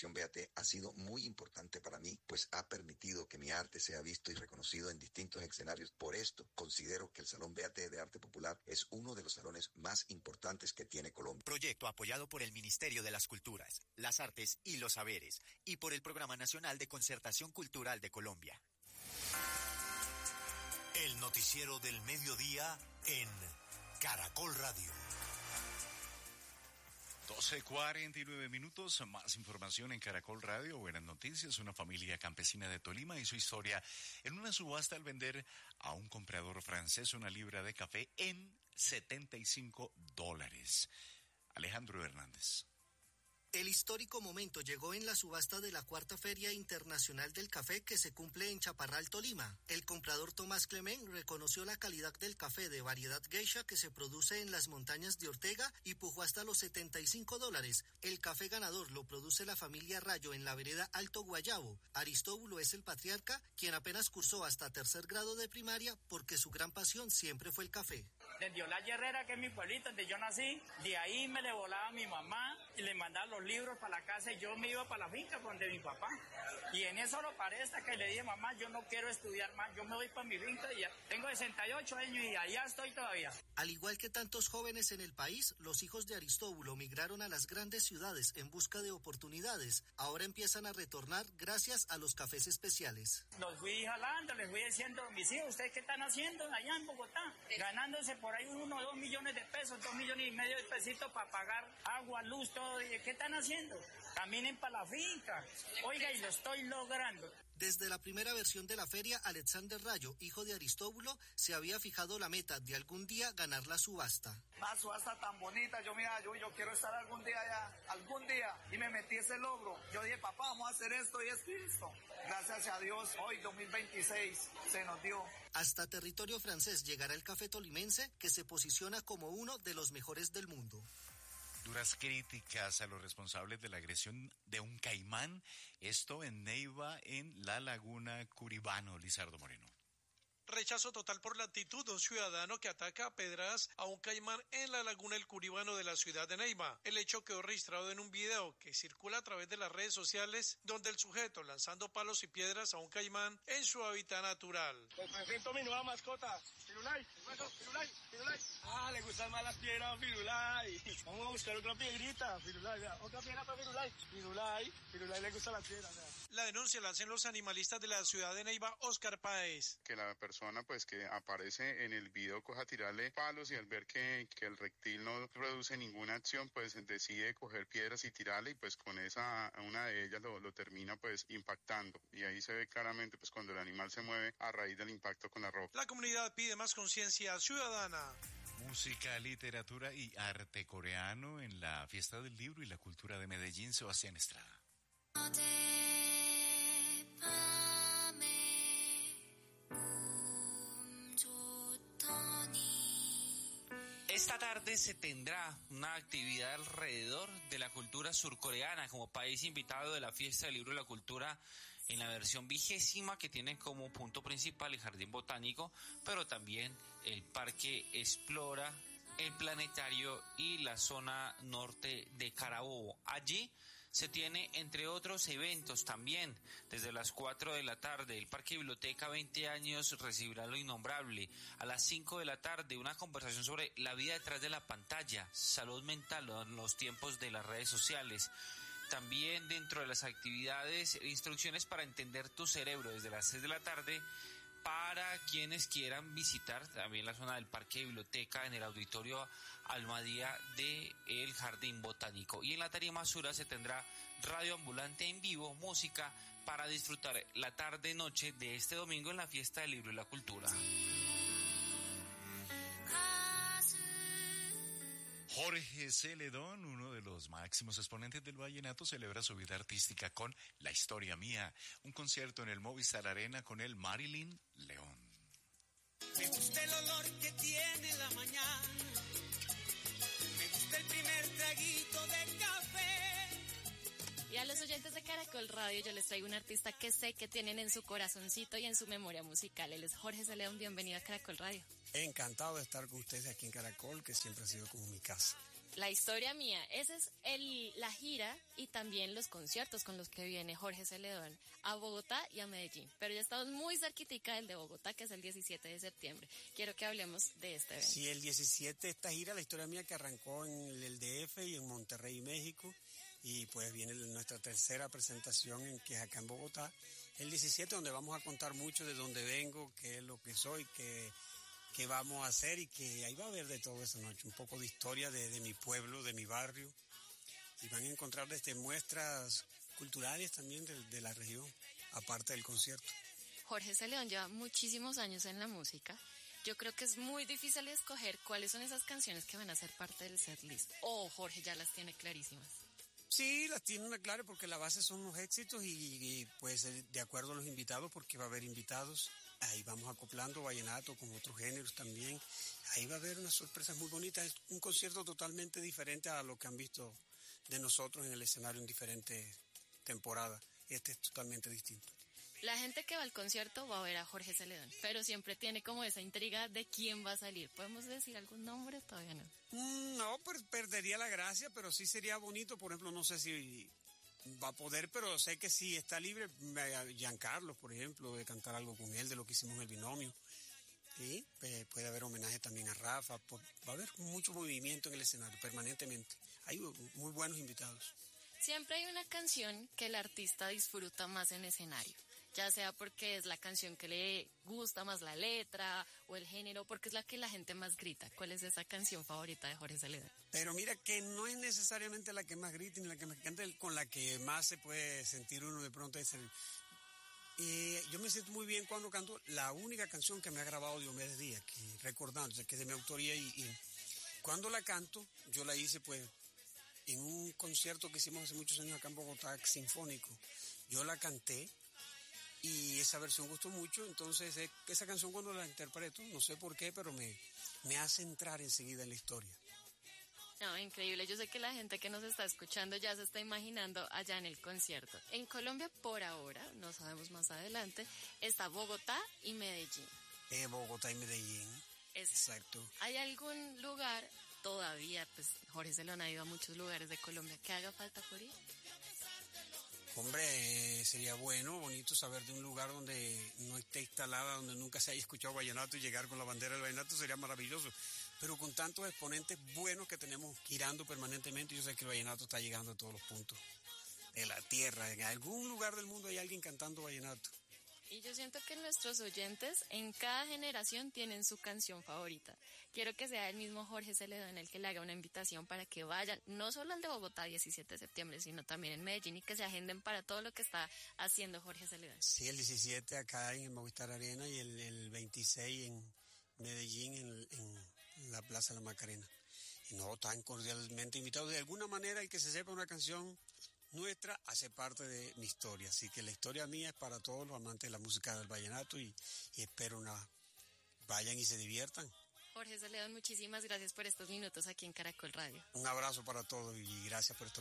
Fundación BAT ha sido muy importante para mí, pues ha permitido que mi arte sea visto y reconocido en distintos escenarios. Por esto, considero que el Salón BAT de Arte Popular es uno de los salones más importantes que tiene Colombia. Proyecto apoyado por el Ministerio de las Culturas, las Artes y los Saberes y por el Programa Nacional de Concertación Cultural de Colombia. El noticiero del mediodía en Caracol Radio. 12:49, más información en Caracol Radio. Buenas noticias, una familia campesina de Tolima hizo historia en una subasta al vender a un comprador francés una libra de café en $75. Alejandro Hernández. El histórico momento llegó en la subasta de la Cuarta Feria Internacional del Café que se cumple en Chaparral, Tolima. El comprador Tomás Clement reconoció la calidad del café de variedad geisha que se produce en las montañas de Ortega y pujó hasta los $75. El café ganador lo produce la familia Rayo en la vereda Alto Guayabo. Aristóbulo es el patriarca, quien apenas cursó hasta tercer grado de primaria porque su gran pasión siempre fue el café. Desde Olaya Herrera, que es mi pueblito, donde yo nací, de ahí me le volaba a mi mamá y le mandaba los libros para la casa y yo me iba para la finca donde mi papá. Y en eso lo paré hasta que le dije, mamá, yo no quiero estudiar más, yo me voy para mi finca y ya tengo 68 años y allá estoy todavía. Al igual que tantos jóvenes en el país, los hijos de Aristóbulo migraron a las grandes ciudades en busca de oportunidades. Ahora empiezan a retornar gracias a los cafés especiales. Los fui jalando, les fui diciendo, mis hijos, ¿ustedes qué están haciendo allá en Bogotá? Ganándose por ahí 1 o 2 millones de pesos, 2,5 millones de pesitos para pagar agua, luz, todo. ¿Qué están haciendo? Caminen para la finca. Oiga, y lo estoy logrando. Desde la primera versión de la feria, Alexander Rayo, hijo de Aristóbulo, se había fijado la meta de algún día ganar la subasta. Una subasta tan bonita, yo quiero estar algún día allá, y me metí ese logro. Yo dije, papá, vamos a hacer esto y esto. Gracias a Dios, hoy 2026 se nos dio. Hasta territorio francés llegará el café tolimense, que se posiciona como uno de los mejores del mundo. Duras críticas a los responsables de la agresión de un caimán, esto en Neiva, en la Laguna Curibano. Lizardo Moreno. Rechazo total por la actitud de un ciudadano que ataca a pedradas a un caimán en la laguna El Curibano de la ciudad de Neiva. El hecho quedó registrado en un video que circula a través de las redes sociales, donde el sujeto lanzando palos y piedras a un caimán en su hábitat natural. Les presento mi nueva mascota, Firulai. Ah, le gustan más las piedras a Firulai. Vamos a buscar otra piedrita, Firulai, otra piedra para Firulai. Firulai le gusta la piedra. La denuncia la hacen los animalistas de la ciudad de Neiva, Oscar Páez. Que la persona pues que aparece en el video coja a tirarle palos y al ver que el reptil no produce ninguna acción, pues decide coger piedras y tirarle y pues con una de ellas lo termina pues impactando, y ahí se ve claramente pues cuando el animal se mueve a raíz del impacto con la roca. La comunidad pide más conciencia ciudadana. Música, literatura y arte coreano en la Fiesta del Libro y la Cultura de Medellín. Sebastián Estrada. Esta tarde se tendrá una actividad alrededor de la cultura surcoreana como país invitado de la Fiesta del Libro y la Cultura en la versión 20ª, que tiene como punto principal el Jardín Botánico, pero también el Parque Explora, el Planetario y la zona norte de Carabobo. Allí se tiene, entre otros eventos también, desde las 4 de la tarde, el Parque Biblioteca 20 años recibirá lo innombrable. A las 5 de la tarde, una conversación sobre la vida detrás de la pantalla, salud mental en los tiempos de las redes sociales. También dentro de las actividades, instrucciones para entender tu cerebro desde las 6 de la tarde, para quienes quieran visitar también la zona del Parque Biblioteca en el Auditorio Almadía de el Jardín Botánico. Y en la Tarima Sura se tendrá radio ambulante en vivo, música para disfrutar la tarde-noche de este domingo en la Fiesta del Libro y la Cultura. Jorge Celedón, uno de los máximos exponentes del vallenato, celebra su vida artística con La Historia Mía, un concierto en el Movistar Arena con el Marilyn León. Me gusta el olor que tiene la mañana, me gusta el primer traguito de café. Y a los oyentes de Caracol Caracol Radio. Yo les traigo un artista que sé que tienen en su corazoncito y en su memoria musical. Él es Jorge Celedón. Bienvenido a Caracol Radio. Encantado de estar con ustedes aquí en Caracol, que siempre ha sido como mi casa. La historia mía, esa es la gira y también los conciertos con los que viene Jorge Celedón a Bogotá y a Medellín. Pero ya estamos muy cerquitica del de Bogotá, que es el 17 de septiembre. Quiero que hablemos de este evento. Sí, el 17, esta gira, la historia mía que arrancó en el DF y en Monterrey, México. Y pues viene nuestra tercera presentación, que es acá en Bogotá. El 17, donde vamos a contar mucho de dónde vengo, qué es lo que soy, qué vamos a hacer, y que ahí va a haber de todo esa noche, un poco de historia de mi pueblo, de mi barrio, y van a encontrar muestras culturales también de la región, aparte del concierto. Jorge Celedón lleva muchísimos años en la música. Yo creo que es muy difícil escoger cuáles son esas canciones que van a ser parte del setlist. Jorge ya las tiene clarísimas. Sí, las tiene una clara porque la base son los éxitos y pues de acuerdo a los invitados, porque va a haber invitados. Ahí vamos acoplando vallenato con otros géneros también. Ahí va a haber unas sorpresas muy bonitas. Es un concierto totalmente diferente a lo que han visto de nosotros en el escenario en diferentes temporadas. Este es totalmente distinto. La gente que va al concierto va a ver a Jorge Celedón, pero siempre tiene como esa intriga de quién va a salir. ¿Podemos decir algún nombre? Todavía no. No, pues perdería la gracia, pero sí sería bonito. Por ejemplo, no sé si va a poder, pero sé que si está libre, Giancarlo, por ejemplo, de cantar algo con él, de lo que hicimos en El Binomio. Y puede haber homenaje también a Rafa. Va a haber mucho movimiento en el escenario, permanentemente. Hay muy buenos invitados. Siempre hay una canción que el artista disfruta más en escenario, ya sea porque es la canción que le gusta más la letra o el género, porque es la que la gente más grita. ¿Cuál es esa canción favorita de Jorge Celedón? Pero mira que no es necesariamente la que más grita ni la que más canta, con la que más se puede sentir uno de pronto. Yo me siento muy bien cuando canto la única canción que me ha grabado Diomedes Díaz, que recordando, que es de mi autoría, y cuando la canto, yo la hice pues en un concierto que hicimos hace muchos años acá en Bogotá, sinfónico. Yo la canté y esa versión gustó mucho, entonces esa canción cuando la interpreto, no sé por qué, pero me hace entrar enseguida en la historia. No, increíble. Yo sé que la gente que nos está escuchando ya se está imaginando allá en el concierto. En Colombia, por ahora, no sabemos más adelante, está Bogotá y Medellín. Bogotá y Medellín. Exacto. ¿Hay algún lugar todavía, pues Jorge Celedón ha ido a muchos lugares de Colombia, que haga falta por ir? Hombre, sería bonito saber de un lugar donde no esté instalada, donde nunca se haya escuchado vallenato, y llegar con la bandera del vallenato sería maravilloso. Pero con tantos exponentes buenos que tenemos girando permanentemente, yo sé que el vallenato está llegando a todos los puntos de la tierra. En algún lugar del mundo hay alguien cantando vallenato. Y yo siento que nuestros oyentes en cada generación tienen su canción favorita. Quiero que sea el mismo Jorge Celedón el que le haga una invitación para que vayan, no solo al de Bogotá 17 de septiembre, sino también en Medellín, y que se agenden para todo lo que está haciendo Jorge Celedón. Sí, el 17 acá en el Movistar Arena y el 26 en Medellín en la Plaza de la Macarena. Y no, tan cordialmente invitados. De alguna manera, el que se sepa una canción nuestra hace parte de mi historia, así que la historia mía es para todos los amantes de la música del vallenato y espero vayan y se diviertan. Jorge Celedón, muchísimas gracias por estos minutos aquí en Caracol Radio. Un abrazo para todos y gracias por esta